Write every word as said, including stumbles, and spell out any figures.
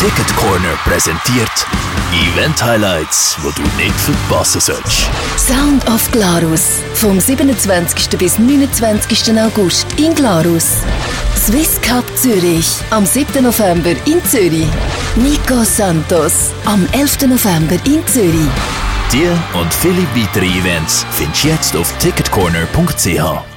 Ticket Corner präsentiert Event Highlights, wo du nicht verpassen sollst. Sound of Glarus. Vom siebenundzwanzigsten bis neunundzwanzigsten August in Glarus. Swiss Cup Zürich. Am siebten November in Zürich. Nico Santos. Am elften November in Zürich. Die und viele weitere Events findest du jetzt auf ticketcorner punkt c h.